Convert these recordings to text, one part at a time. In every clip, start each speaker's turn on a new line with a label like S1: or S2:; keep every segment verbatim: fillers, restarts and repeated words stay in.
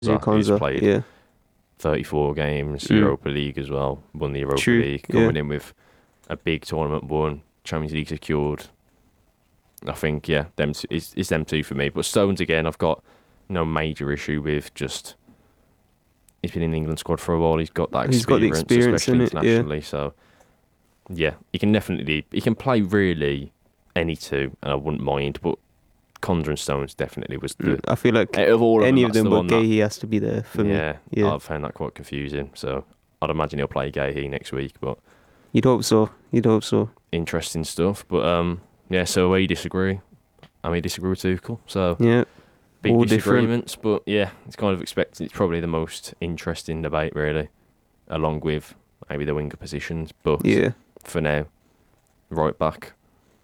S1: Who's
S2: Konza,
S1: played
S2: yeah.
S1: thirty-four games,
S2: Mm.
S1: Europa League as well, won the Europa
S2: True,
S1: League,
S2: yeah.
S1: coming in with a big tournament won, Champions League secured. I think, yeah, them two, it's, it's them two for me. But Stones, again, I've got no major issue with. Just he's been in the England squad for a while. He's got that
S2: He's got the
S1: experience,
S2: experience
S1: especially
S2: in it, yeah.
S1: internationally. So, yeah, he can definitely he can play really any two, and I wouldn't mind. But Konza and Stones definitely was the
S2: Mm, I feel like
S1: out of all of
S2: any
S1: them,
S2: of
S1: that's
S2: them
S1: the
S2: but
S1: one that-
S2: Gay, he has to be there for me.
S1: yeah,
S2: Yeah.
S1: I've found that quite confusing. So I'd imagine he'll play Gahey next week. But
S2: You'd hope so. You'd hope so.
S1: interesting stuff. But um, yeah. So we disagree. I mean, disagree with Tuchel. So
S2: Yeah.
S1: big
S2: all different.
S1: disagreements, but yeah, it's kind of expected. It's probably the most interesting debate, really, along with maybe the winger positions. But
S2: Yeah.
S1: for now, right back.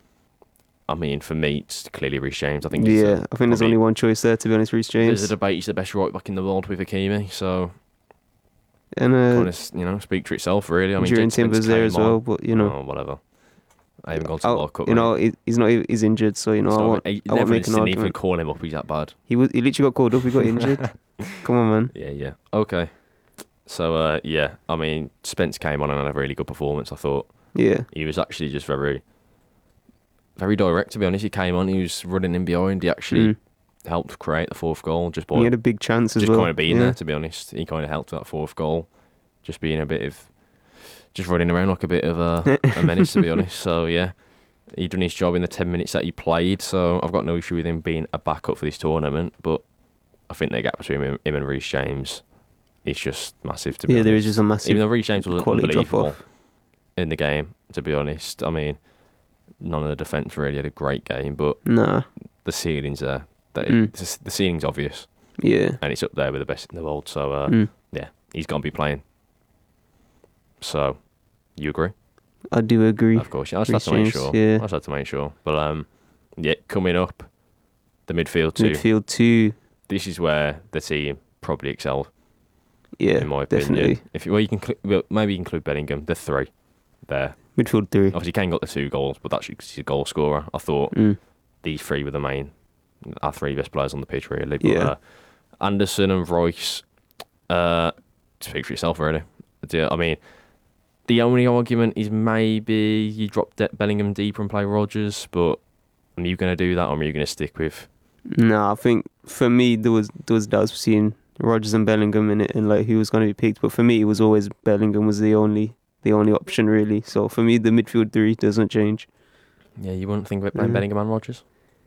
S1: I mean, for me, it's clearly Reece James. I think. It's
S2: Yeah.
S1: a,
S2: I think there's
S1: probably-
S2: only one choice there, to be honest, Reece
S1: There's
S2: James.
S1: a debate. He's the best right back in the world with Hakimi. So
S2: And uh,
S1: kind of, you know, speak for itself, really. I mean,
S2: Jurien
S1: Jens Spence
S2: Timber's there
S1: came
S2: as well,
S1: on.
S2: but, you know.
S1: Oh, whatever. I haven't gone to the
S2: I'll-
S1: World Cup.
S2: you
S1: mate.
S2: know, he, he's not. He's injured, so you know.
S1: It's
S2: I
S1: not-
S2: won't.
S1: he
S2: I won't
S1: never
S2: make an
S1: didn't even
S2: argument.
S1: call him up. He's that bad.
S2: He was. He literally got called up. He got injured. Come on, man.
S1: Yeah, yeah. Okay. So, uh, yeah, I mean, Spence came on and had a really good performance, I thought.
S2: Yeah.
S1: He was actually just very, very direct, to be honest. He came on, he was running in behind. He actually
S2: Mm.
S1: helped create the fourth goal just by
S2: He had a big chance as
S1: just
S2: well.
S1: kind of being
S2: yeah.
S1: there, to be honest. He kind of helped with that fourth goal. Just being a bit of, just running around like a bit of a, a menace, to be honest. So, yeah, he done his job in the ten minutes that he played. So, I've got no issue with him being a backup for this tournament. But I think the gap between him, him and Reece James is just massive, to be
S2: Yeah,
S1: honest.
S2: there is just a massive.
S1: Even though Reece James was
S2: quality
S1: unbelievable
S2: drop-off.
S1: in the game, to be honest. I mean, none of the defence really had a great game, but
S2: Nah.
S1: the ceiling's there. The,
S2: Mm.
S1: the, the ceiling's obvious,
S2: Yeah.
S1: and it's up there with the best in the world. So, uh,
S2: Mm.
S1: yeah, he's going to be playing. So, you agree?
S2: I do agree.
S1: Of course, yeah. I just had
S2: Reece
S1: to make
S2: James,
S1: sure.
S2: yeah.
S1: I just had to make sure. But, um, yeah, coming up, the midfield too.
S2: Midfield two.
S1: This is where the team probably excelled,
S2: Yeah.
S1: in my
S2: definitely.
S1: opinion. If you, well, you can cl- well, maybe you include Bellingham, the three there.
S2: Midfield three.
S1: Obviously, Kane got the two goals, but that's because he's a goal scorer. I thought
S2: Mm.
S1: these three were the main, our three best players on the pitch, really. But,
S2: Yeah.
S1: uh, Anderson and Royce, uh, speak for yourself, really. Yeah, I mean, the only argument is maybe you drop De- Bellingham deeper and play Rodgers, but are you going to do that, or are you going to stick with?
S2: Nah, I think for me there was there was doubts between Rodgers and Bellingham in it, and like who was going to be picked. But for me, it was always Bellingham was the only the only option really. So for me, the midfield three doesn't change.
S1: Yeah, you wouldn't think about playing
S2: Mm.
S1: Bellingham and Rodgers?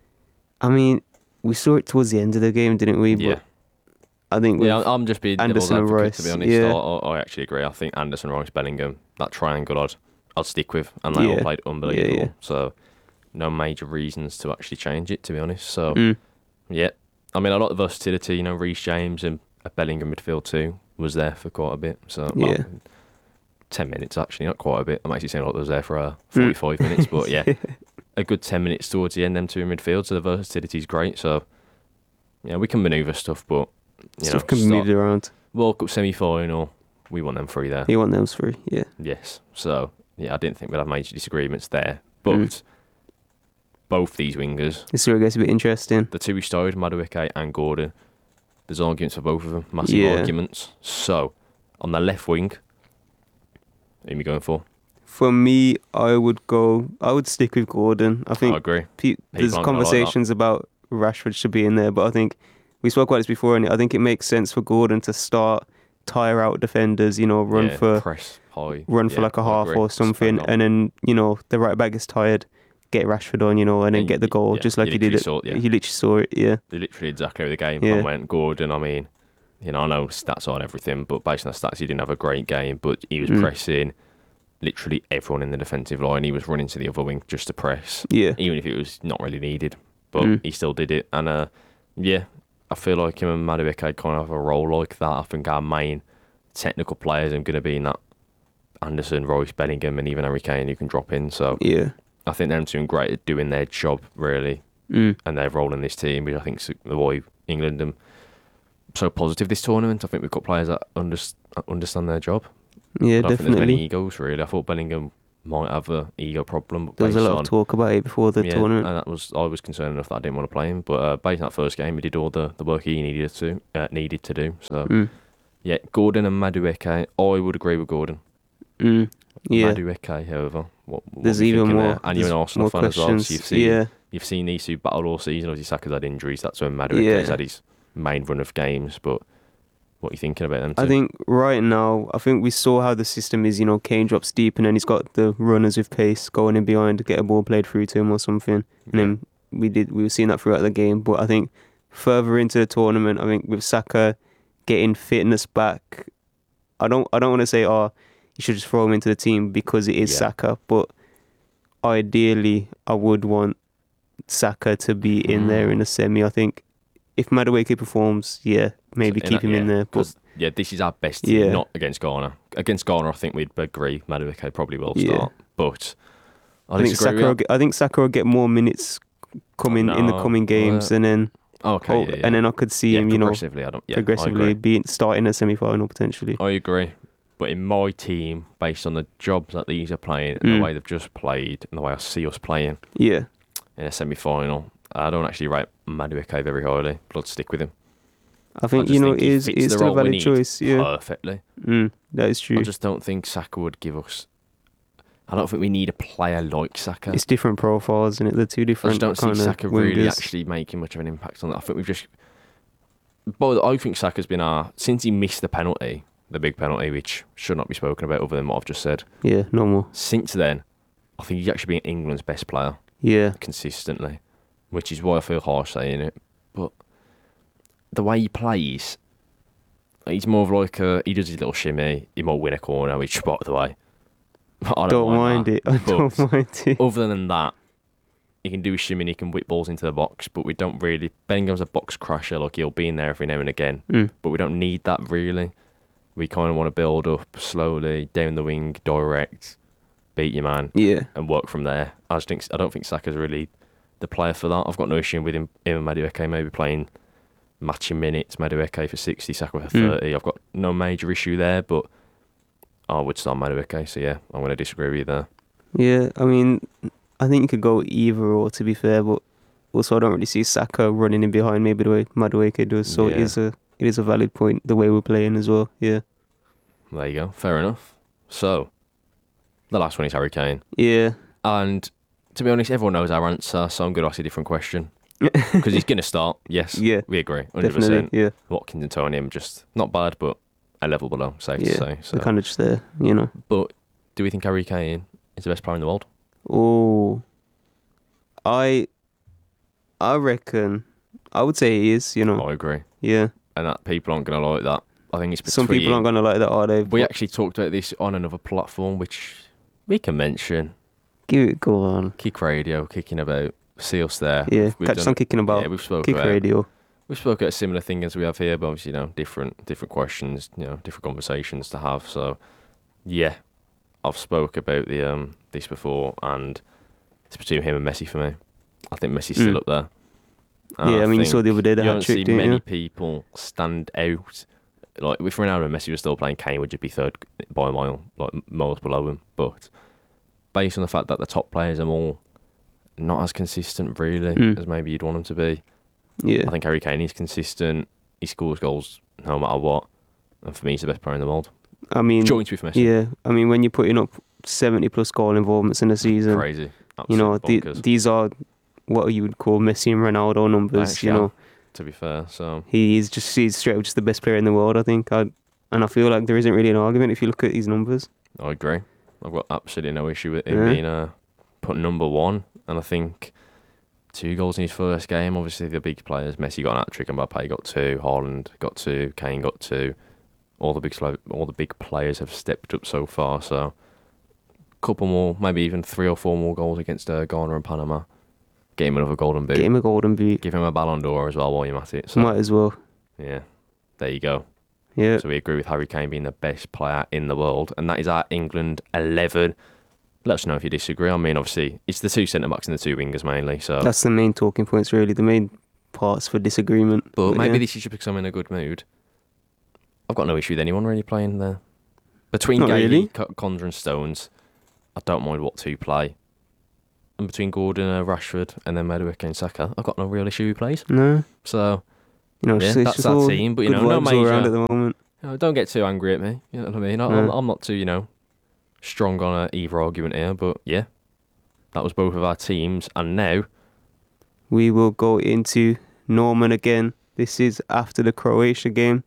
S2: I mean, we saw it towards the end of the game, didn't we?
S1: Yeah.
S2: But I think
S1: Yeah,
S2: with-
S1: I'm just being devil's
S2: Anderson and
S1: advocate, to
S2: Rice,
S1: be honest.
S2: yeah.
S1: I, I, I actually agree. I think Anderson, Rice, Bellingham, that triangle I'd, I'd stick with, and they all
S2: Yeah.
S1: played unbelievable.
S2: Yeah, yeah.
S1: So, no major reasons to actually change it, to be honest. So,
S2: Mm.
S1: yeah. I mean, I like the versatility, you know, Reece James and a Bellingham midfield too was there for quite a bit. So, well,
S2: Yeah.
S1: ten minutes actually, not quite a bit. I'm actually saying like I was there for uh, forty-five minutes, but yeah, a good ten minutes towards the end, them two in midfield. So, the versatility is great. So, yeah, we can manoeuvre stuff, but, you
S2: stuff
S1: know,
S2: can be
S1: start-
S2: moved around.
S1: World Cup semi-final, we want them three there.
S2: You want them three, yeah.
S1: Yes. So, yeah, I didn't think we'd have major disagreements there. But
S2: Mm.
S1: both these wingers,
S2: This year gets a bit interesting.
S1: the two we started, Madueke and Gordon, there's arguments for both of them. Massive
S2: Yeah.
S1: arguments. So, on the left wing, who are you going for?
S2: For me, I would go. I would stick with Gordon. I
S1: I
S2: think
S1: agree.
S2: pe- there's
S1: aren't gonna like
S2: conversations about Rashford should be in there, but I think we spoke about this before, and I think it makes sense for Gordon to start, tire out defenders. You know, run
S1: Yeah,
S2: for
S1: press high.
S2: run for
S1: Yeah,
S2: like a
S1: I
S2: half
S1: agree.
S2: or something,
S1: Spot on.
S2: and then you know the right back is tired, get Rashford on, you know, and then
S1: And
S2: get the
S1: y-
S2: goal
S1: yeah,
S2: just like
S1: you
S2: he did
S1: literally
S2: it.
S1: saw it, yeah.
S2: He literally saw it, yeah.
S1: They literally exactly how the game
S2: Yeah.
S1: plan went. Gordon, I mean, you know, I know stats on everything, but based on the stats, he didn't have a great game, but he was
S2: Mm.
S1: pressing literally everyone in the defensive line. He was running to the other wing just to press,
S2: Yeah,
S1: even if it was not really needed, but
S2: Mm.
S1: he still did it. And uh, yeah, I feel like him and Madueke kind of have a role like that. I think our main technical players are going to be in that Anderson, Royce, Bellingham, and even Harry Kane who can drop in. So
S2: yeah.
S1: I think they're doing great at doing their job, really,
S2: Mm.
S1: and their role in this team, which I think is the why England are so positive this tournament. I think we've got players that under, understand their job.
S2: Yeah,
S1: I don't think there's many
S2: definitely.
S1: egos, really. I thought Bellingham might have a ego problem. But
S2: There was a
S1: based
S2: lot
S1: on,
S2: of talk about it before the
S1: yeah,
S2: tournament.
S1: and that was I was concerned enough that I didn't want to play him. But uh, based on that first game, he did all the, the work he needed to uh, needed to do. So
S2: Mm.
S1: yeah, Gordon and Madueke. I would agree with Gordon.
S2: Mm. Yeah.
S1: Madueke, however, what, what
S2: There's
S1: were you
S2: even
S1: thinking
S2: more.
S1: there? And you're an
S2: there's
S1: Arsenal
S2: more
S1: fan as well,
S2: questions.
S1: so you've seen
S2: yeah.
S1: you've seen these two battle all season. Obviously, Saka's had injuries. That's when Madueke's
S2: Yeah.
S1: had his main run of games. But what are you thinking about them?
S2: I
S1: two?
S2: think right now, I think we saw how the system is. You know, Kane drops deep, and then he's got the runners with pace going in behind to get a ball played through to him or something. And then we did. We were seeing that throughout the game. But I think further into the tournament, I think with Saka getting fitness back, I don't. I don't want to say, oh, you should just throw him into the team because it is
S1: Yeah.
S2: Saka. But ideally, I would want Saka to be in there in a semi. I think if Madueke performs, yeah, maybe
S1: So
S2: keep
S1: that-
S2: him in
S1: yeah,
S2: there. But
S1: 'cause, yeah, this is our best team,
S2: Yeah.
S1: not against Ghana. Against Ghana, I think we'd agree Madueke probably will
S2: Yeah.
S1: start. But I,
S2: I think
S1: disagree
S2: Saka.
S1: with
S2: Will
S1: that.
S2: get, I think Saka will get more minutes coming in the
S1: No,
S2: coming games,
S1: uh,
S2: and then
S1: Okay,
S2: hope-
S1: yeah, yeah.
S2: and then I could see
S1: yeah,
S2: him, you know,
S1: progressively. I don't. Yeah,
S2: progressively
S1: I agree.
S2: being starting a semi final potentially.
S1: I agree. But in my team, based on the jobs that these are playing and
S2: Mm.
S1: the way they've just played and the way I see us playing
S2: Yeah,
S1: in a semi-final, I don't actually rate Madueke very highly. But I'd stick with him.
S2: I think
S1: just
S2: you know
S1: think
S2: it
S1: he
S2: is
S1: fits
S2: it is
S1: the
S2: still a
S1: role we
S2: valid
S1: need
S2: choice. Yeah,
S1: Perfectly.
S2: mm, that is true.
S1: I just don't think Saka would give us. I don't think we need a player like Saka.
S2: It's different profiles, and it they're two
S1: I
S2: different.
S1: just don't see
S2: kind of
S1: Saka really
S2: wingers.
S1: actually making much of an impact on that. I think we've just. But I think Saka's been our. Since he missed the penalty, the big penalty, which should not be spoken about other than what I've just said.
S2: Yeah, no more.
S1: Since then, I think he's actually been England's best player
S2: Yeah,
S1: consistently, which is why I feel harsh saying it. But the way he plays, he's more of like a. He does his little shimmy, he might win a corner, which spot the way. I don't,
S2: don't mind
S1: that.
S2: it. I don't
S1: But
S2: mind it.
S1: other than that, he can do his shimmy, he can whip balls into the box, but we don't really. Bellingham's a box crusher, like he'll be in there every now and again,
S2: Mm.
S1: but we don't need that really. We kind of want to build up slowly, down the wing, direct, beat your man,
S2: Yeah,
S1: and work from there. I just think I don't think Saka's really the player for that. I've got no issue with him, him and Madueke maybe playing matching minutes, Madueke for sixty, Saka for
S2: Mm.
S1: thirty. I've got no major issue there, but I would start Madueke, so yeah, I'm going to disagree with you there.
S2: yeah. I mean, I think you could go either or. To be fair, but also I don't really see Saka running in behind maybe the way Madueke does. So it
S1: Yeah.
S2: is a it is a valid point the way we're playing as well. Yeah,
S1: There you go, fair enough. So, the last one is Harry Kane.
S2: yeah,
S1: And to be honest, everyone knows our answer, so I'm going to ask a different question. Because he's going to start, yes.
S2: Yeah,
S1: We agree, one hundred
S2: definitely.
S1: percent.
S2: Yeah,
S1: Watkins and Tony, just not bad, but a level below, safe
S2: yeah.
S1: to say. So.
S2: They're kind of just there, you know.
S1: But do we think Harry Kane is the best player in the world?
S2: Oh, I, I reckon, I would say he is. You know,
S1: I agree.
S2: yeah.
S1: And that people aren't going to like that. I think it's between...
S2: Some people aren't gonna like that, are they?
S1: We
S2: But
S1: actually talked about this on another platform, which we can mention.
S2: give it go on.
S1: Kick Radio, kicking about. See us there.
S2: Yeah,
S1: We've
S2: catch
S1: done-
S2: some kicking about.
S1: Yeah, we've spoken
S2: Kick
S1: about
S2: radio.
S1: We've spoken about a similar thing as we have here, but obviously, you know, different different questions, you know, different conversations to have. So, yeah, I've spoke about the um this before, and it's between him and Messi for me. I think Messi's still
S2: Mm.
S1: up there. And
S2: Yeah, I mean, you
S1: think
S2: saw the other day the
S1: you don't
S2: hat-trick,
S1: see
S2: didn't
S1: many
S2: you?
S1: people stand out. Like if Ronaldo and Messi were still playing, Kane would just be third by a mile, like miles below him. But based on the fact that the top players are more not as consistent, really,
S2: Mm.
S1: as maybe you'd want them to be.
S2: Yeah,
S1: I think Harry Kane is consistent. He scores goals no matter what. And for me, he's the best player in the world.
S2: I mean,
S1: Joint with Messi.
S2: yeah. I mean, when you're putting up seventy plus goal involvements in a season,
S1: Crazy.
S2: you know,
S1: Absolute
S2: the,
S1: bonkers,
S2: these are what you would call Messi and Ronaldo numbers.
S1: Actually,
S2: you know,
S1: to be fair. So,
S2: he is just he's straight up just the best player in the world. I think. I and I feel like there isn't really an argument if you look at his numbers.
S1: I agree. I've got absolutely no issue with him
S2: Yeah.
S1: being uh, put number one. And I think two goals in his first game. Obviously, the big players. Messi got an hat-trick, Mbappe got two, Haaland got two, Kane got two. All the big slow, all the big players have stepped up so far. So, a couple more, maybe even three or four more goals against uh, Ghana and Panama. Get him another golden boot.
S2: Get him a golden boot.
S1: Give him a Ballon d'Or as well while you're at it. So,
S2: Might as well.
S1: yeah, there you go.
S2: Yeah.
S1: So we agree with Harry Kane being the best player in the world, and that is our England eleven. Let us know if you disagree. I mean, obviously, it's the two centre backs and the two wingers mainly. So,
S2: That's the main talking points, really. The main parts for disagreement.
S1: but maybe
S2: yeah.
S1: this is just because I'm in a good mood. I've got no issue with anyone really playing there. Between
S2: Not
S1: Gay,
S2: really.
S1: Co- Condra and Stones, I don't mind what two play. And between Gordon and Rashford and then Madueke and Saka, I've got no real issue who plays.
S2: No.
S1: So,
S2: You know,
S1: yeah,
S2: it's, it's
S1: that's
S2: just
S1: our
S2: all
S1: team. But, you
S2: good
S1: know, no
S2: vibes all around
S1: major...
S2: at the moment.
S1: You know, don't get too angry at me. You know what I mean? I,
S2: No.
S1: I'm, I'm not too, you know, strong on a either argument here. But, yeah, that was both of our teams. And now...
S2: We will go into Norman again. This is after the Croatia game.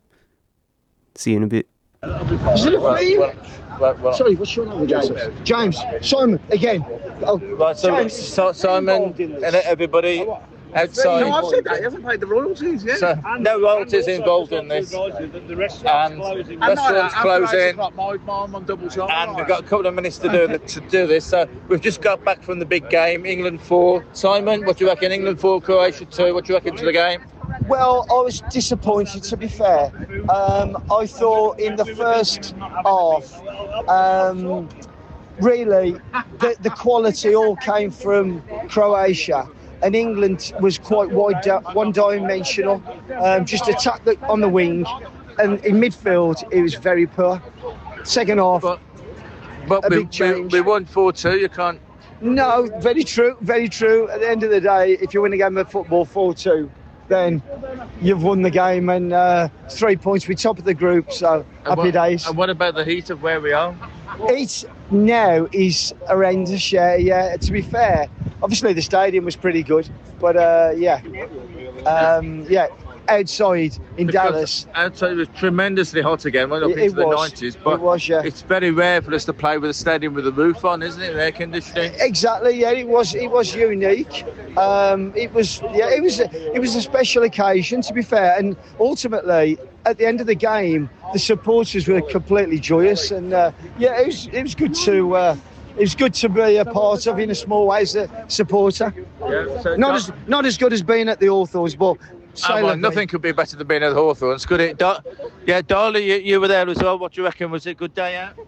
S2: See you in a bit.
S3: Is it a fee?
S4: Well, well,
S3: Sorry, what's your name, James? James, Simon, again. Oh,
S4: right, so
S3: James,
S4: so, Simon and everybody outside.
S3: No, I've said that. He hasn't paid the royalties yet.
S4: So, no royalties involved in this.
S3: The restaurant's
S4: And
S3: closing.
S4: restaurants closing.
S3: My mum on double time.
S4: And we've got a couple of minutes to do to do this. So we've just got back from the big game, England four. Simon, what do you reckon? England four, Croatia two. What do you reckon to the game?
S3: Well, I was disappointed, to be fair. Um, I thought in the first half, um, really, the, the quality all came from Croatia. And England was quite wide, one-dimensional, um, just attacked the, on the wing. And in midfield, it was very poor. Second half,
S4: But, but
S3: a
S4: we,
S3: big change.
S4: we, we won four two. You can't.
S3: No, very true, very true. At the end of the day, if you win a game of football four two, then you've won the game and uh, three points. We're top of the group, so
S4: And
S3: happy
S4: what,
S3: days.
S4: And what about the heat of where we are?
S3: It now is horrendous, yeah, yeah. To be fair, obviously the stadium was pretty good, but uh, yeah, um, yeah, outside in
S4: Because
S3: Dallas,
S4: outside it was tremendously hot again. Went up
S3: It-
S4: into
S3: it
S4: the
S3: was.
S4: nineties, but
S3: It was, yeah.
S4: it's very rare for us to play with a stadium with a roof on, isn't it? With air conditioning.
S3: exactly, yeah. It was, it was unique. Um, it was, yeah, it was, a, it was a special occasion. To be fair, and ultimately, at the end of the game, the supporters were completely joyous, and uh, yeah, it was, it was good to. Uh, It was good to be a part of in a small way as a supporter.
S4: Yeah, so
S3: Not as not as good as being at the Hawthorns, but
S4: Oh,
S3: say
S4: well,
S3: la vie.
S4: nothing could be better than being at Hawthorns, could it? Dar- yeah, Darley, you, you were there as well. What do you reckon? Was it a good day out?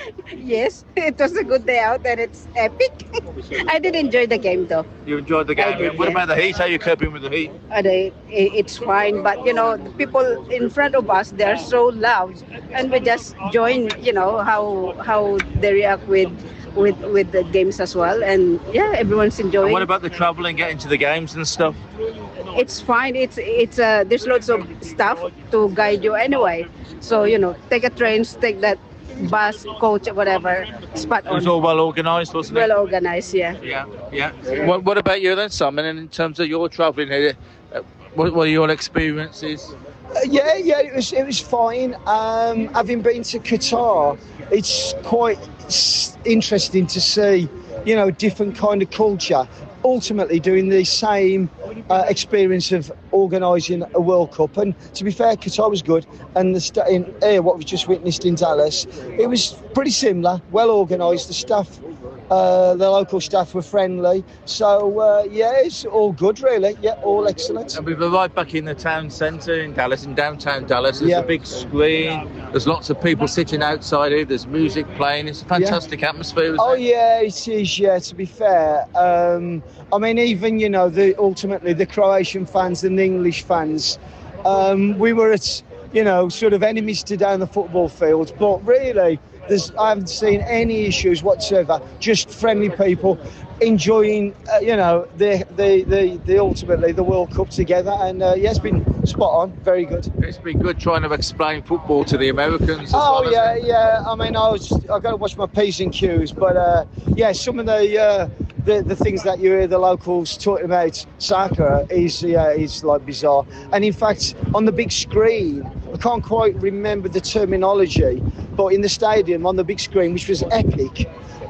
S5: Yes, it was a good day out and it's epic. I did enjoy the game though.
S4: You enjoyed the game.
S5: I did,
S4: What
S5: yeah.
S4: about the heat? How are you coping with the heat?
S5: And I, it's fine, but you know, the people in front of us, they're so loud, and we just join. You know how how they react with with with the games as well, and yeah, everyone's
S4: And
S5: enjoying.
S4: what about the travel and getting to the games and stuff?
S5: It's fine. It's it's uh, there's lots of stuff to guide you anyway. So you know, take a train, take that bus, coach, whatever. Spot
S4: It was
S5: on.
S4: all well organised, wasn't it?
S5: Well organized, yeah.
S4: Yeah, yeah. What, what about you then, Simon? And in terms of your travelling here, uh, what, what are your experiences?
S3: Uh, yeah, yeah, it was it was fine. Um, having been to Qatar, it's quite s- interesting to see, you know, different kind of culture. Ultimately, doing the same uh, experience of organising a World Cup, and to be fair, Qatar was good, and the sta- in here, what we just witnessed in Dallas, it was pretty similar, well organised. The staff, uh, the local staff were friendly, so uh, yeah, it's all good, really. Yeah, all excellent.
S4: And we were right back in the town centre in Dallas, in downtown Dallas. There's
S3: Yeah.
S4: a big screen. There's lots of people sitting outside here. There's music playing. It's a fantastic atmosphere. Isn't
S3: Oh
S4: it?
S3: yeah, it is. Yeah, to be fair, um, I mean, even you know, the ultimately the Croatian fans and the English fans, um, we were at you know sort of enemies to down the football field, but really, there's I haven't seen any issues whatsoever. Just friendly people enjoying, uh, you know, the, the the the ultimately the World Cup together, and uh, yeah, it's been spot on, very good.
S4: It's been good trying to explain football to the Americans. As
S3: Oh
S4: well,
S3: yeah,
S4: hasn't it?
S3: yeah. I mean, I was I got to watch my P's and Q's, but uh, yeah, some of the, uh, the the things that you hear the locals talking about soccer is yeah, is like bizarre. And in fact, on the big screen, I can't quite remember the terminology, but in the stadium on the big screen, which was epic.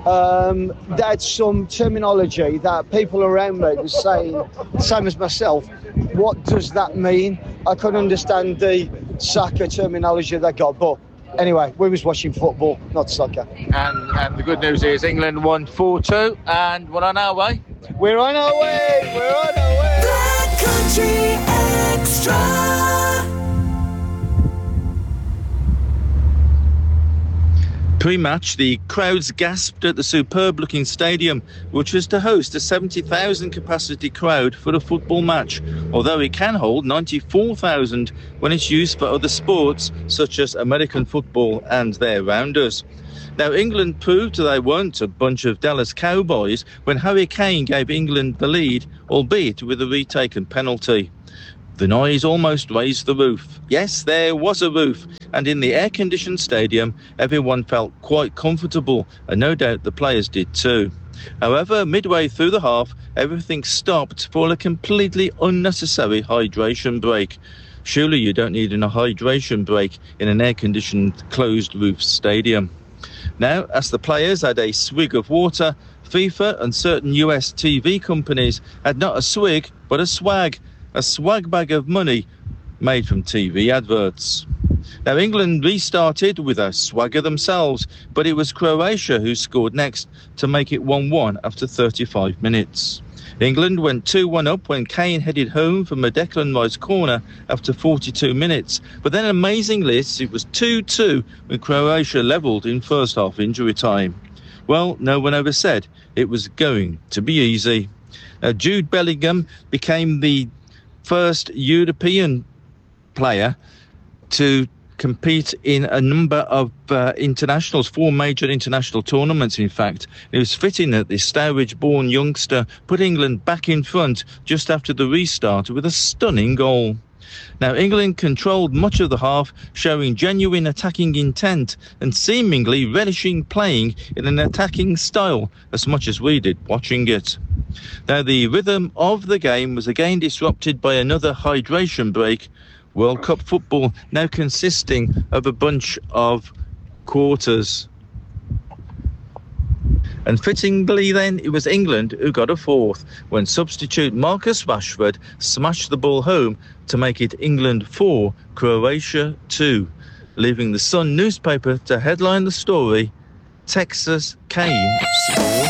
S3: Um, that's some terminology that people around me was saying, same as myself. What does that mean? I couldn't understand the soccer terminology they got, but anyway, we was watching football, not soccer.
S4: And and the good news is England won four two, and we're on our way.
S3: We're on our way. We're on our way.
S6: Black Country Extra.
S4: Pre-match, the crowds gasped at the superb-looking stadium, which was to host a seventy thousand capacity crowd for a football match, although it can hold ninety-four thousand when it's used for other sports, such as American football and their rounders. Now, England proved they weren't a bunch of Dallas Cowboys when Harry Kane gave England the lead, albeit with a retaken penalty. The noise almost raised the roof. Yes, there was a roof, and in the air-conditioned stadium, everyone felt quite comfortable, and no doubt the players did too. However, midway through the half, everything stopped for a completely unnecessary hydration break. Surely you don't need a hydration break in an air-conditioned, closed-roof stadium. Now, as the players had a swig of water, FIFA and certain U S T V companies had not a swig, but a swag. A swag bag of money made from T V adverts. Now, England restarted with a swagger themselves, but it was Croatia who scored next to make it one one after thirty-five minutes. England went two one up when Kane headed home from a Declan Rice corner after forty-two minutes, but then amazingly it was two two when Croatia levelled in first half injury time. Well, no one ever said it was going to be easy. Now, Jude Bellingham became the first European player to compete in a number of uh, internationals, four major international tournaments, in fact. It was fitting that this Stourbridge-born youngster put England back in front just after the restart with a stunning goal. Now, England controlled much of the half, showing genuine attacking intent and seemingly relishing playing in an attacking style as much as we did watching it. Now, the rhythm of the game was again disrupted by another hydration break. World Cup football now consisting of a bunch of quarters. And fittingly then, it was England who got a fourth when substitute Marcus Rashford smashed the ball home to make it England four, Croatia two, leaving the Sun newspaper to headline the story, Texas Kane